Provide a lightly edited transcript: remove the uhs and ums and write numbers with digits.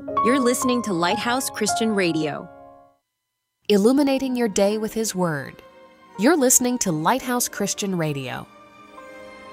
You're listening to Lighthouse Christian Radio. Illuminating your day with His Word. You're listening to Lighthouse Christian Radio.